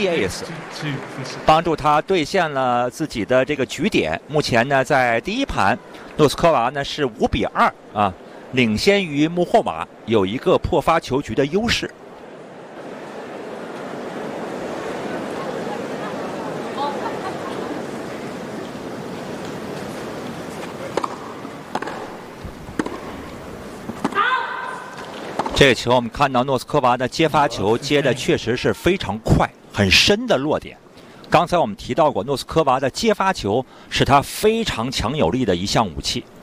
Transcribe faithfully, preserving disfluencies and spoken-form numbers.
记 ace， 帮助他兑现了自己的这个局点。目前呢，在第一盘，诺斯科娃呢是五比二啊，领先于穆霍瓦，有一个破发球局的优势。这个球我们看到诺斯科娃的接发球接的确实是非常快，很深的落点。刚才我们提到过，诺斯科娃的接发球是他非常强有力的一项武器。